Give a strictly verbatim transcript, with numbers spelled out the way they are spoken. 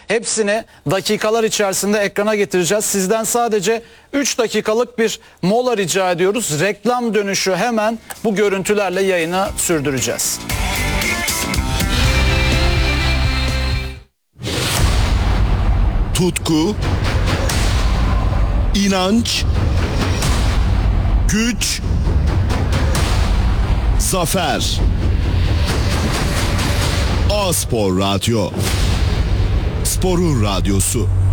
Hepsini dakikalar içerisinde ekrana getireceğiz. Sizden sadece üç dakikalık bir mola rica ediyoruz. Reklam dönüşü hemen bu görüntülerle yayını sürdüreceğiz. Tutku, inanç, güç, zafer. A-Spor Radyo. Sporun radyosu.